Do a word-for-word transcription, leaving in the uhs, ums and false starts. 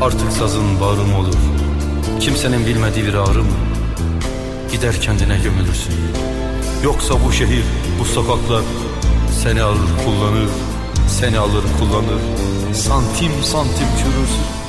Artık sazın bağrım olur. Kimsenin bilmediği bir ağrı mı? Gider kendine gömülürsün. Yoksa bu şehir, bu sokaklar seni alır kullanır, seni alır kullanır, santim santim çürürsün.